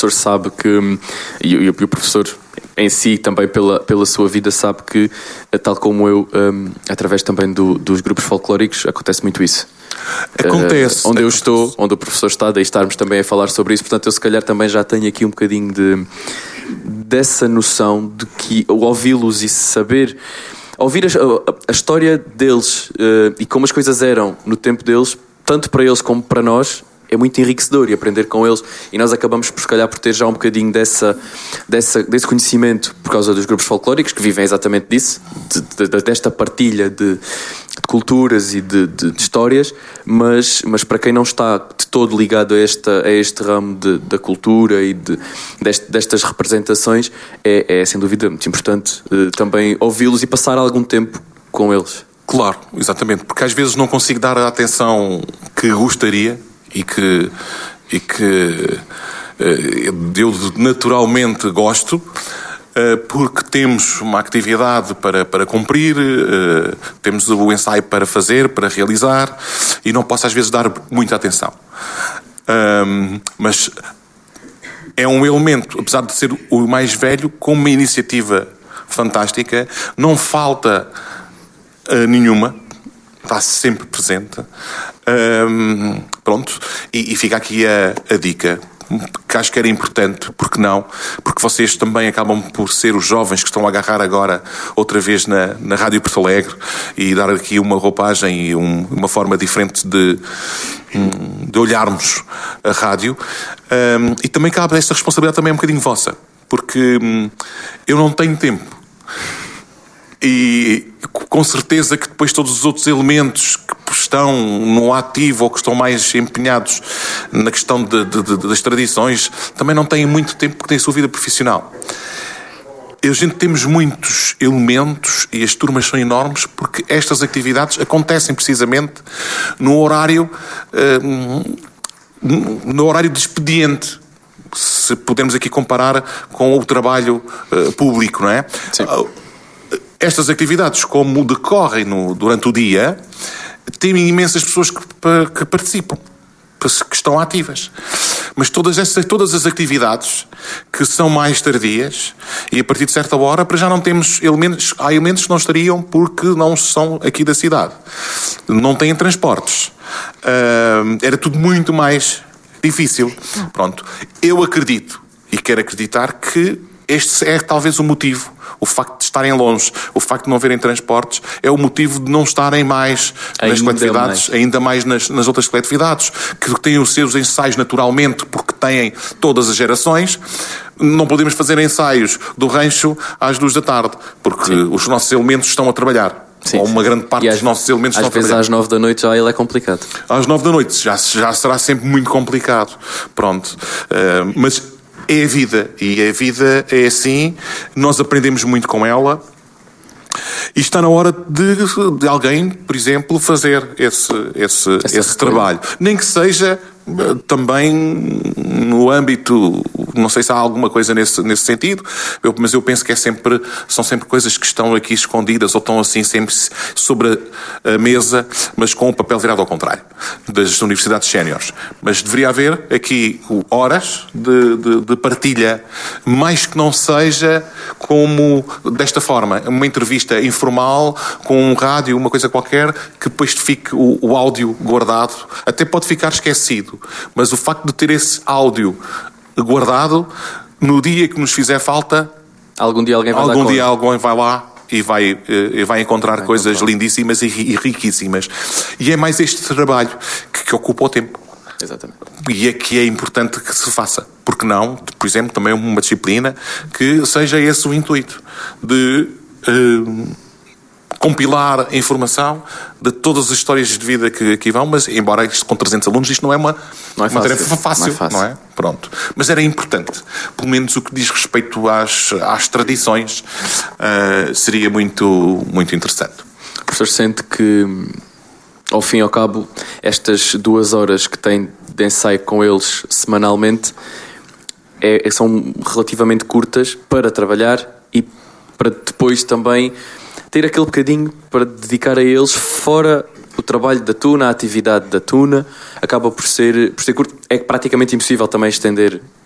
professor sabe que, e o professor em si também pela sua vida sabe que, tal como eu, através também dos grupos folclóricos, acontece muito isso. Acontece. Onde eu estou, onde o professor está, daí estarmos também a falar sobre isso. Portanto, eu se calhar também já tenho aqui um bocadinho dessa noção de que, ao ouvi-los e saber, ouvir a história deles e como as coisas eram no tempo deles, tanto para eles como para nós, é muito enriquecedor, e aprender com eles, e nós acabamos se calhar por ter já um bocadinho desse conhecimento por causa dos grupos folclóricos que vivem exatamente disso, desta partilha de culturas e de histórias, mas para quem não está de todo ligado a este ramo da cultura e destas representações, é sem dúvida muito importante também ouvi-los e passar algum tempo com eles. Claro, exatamente, porque às vezes não consigo dar a atenção que gostaria e que eu naturalmente gosto, porque temos uma atividade para cumprir, temos o ensaio para fazer, para realizar, e não posso às vezes dar muita atenção. Mas é um elemento, apesar de ser o mais velho, com uma iniciativa fantástica, não falta nenhuma, está sempre presente. Pronto, e fica aqui a dica, que acho que era importante, porque não? Porque vocês também acabam por ser os jovens que estão a agarrar agora outra vez na Rádio Porto Alegre e dar aqui uma roupagem e uma forma diferente de olharmos a rádio, e também cabe esta responsabilidade também um bocadinho vossa, porque eu não tenho tempo. E com certeza que depois todos os outros elementos que estão no ativo ou que estão mais empenhados na questão das tradições também não têm muito tempo porque têm a sua vida profissional. A gente temos muitos elementos e as turmas são enormes porque estas atividades acontecem precisamente no horário de expediente. Se pudermos aqui comparar com o trabalho público, não é? Sim. Estas atividades, como decorrem durante o dia, têm imensas pessoas que participam, que estão ativas. Mas todas as atividades que são mais tardias, e a partir de certa hora, para já não temos elementos, há elementos que não estariam porque não são aqui da cidade. Não têm transportes. Era tudo muito mais difícil. Pronto. Eu acredito, e quero acreditar, que este é talvez o motivo. O facto de estarem longe, o facto de não haverem transportes, é o motivo de não estarem mais nas coletividades, ainda mais nas outras coletividades, que têm os seus ensaios naturalmente, porque têm todas as gerações. Não podemos fazer ensaios do rancho às 2 da tarde, porque os nossos elementos estão a trabalhar. Sim, ou uma grande parte dos nossos elementos estão a trabalhar. Às vezes às 9 da noite já ele é complicado. Às 9 da noite já será sempre muito complicado. Pronto. Mas é a vida, e a vida é assim, nós aprendemos muito com ela, e está na hora de alguém, por exemplo, fazer esse trabalho. Nem que seja também no âmbito, não sei se há alguma coisa nesse sentido, mas eu penso que são sempre coisas que estão aqui escondidas ou estão assim sempre sobre a mesa, mas com o papel virado ao contrário, das universidades séniores. Mas deveria haver aqui horas de partilha, mais que não seja como desta forma, uma entrevista informal com um rádio, uma coisa qualquer, que depois fique o áudio guardado, até pode ficar esquecido. Mas o facto de ter esse áudio guardado, no dia que nos fizer falta, algum dia alguém vai lá e vai encontrar coisas lindíssimas e riquíssimas. E é mais este trabalho que ocupa o tempo. Exatamente. E é que é importante que se faça. Porque não, por exemplo, também uma disciplina que seja esse o intuito de compilar a informação de todas as histórias de vida que aqui vão, mas embora isto com 300 alunos, isto não é uma tarefa fácil, não é? Pronto. Mas era importante, pelo menos o que diz respeito às tradições, seria muito, muito interessante. O professor sente que, ao fim e ao cabo, estas 2 horas que tem de ensaio com eles semanalmente são relativamente curtas para trabalhar e para depois também ter aquele bocadinho para dedicar a eles fora o trabalho da tuna, a atividade da tuna, acaba por ser curto. É praticamente impossível também estender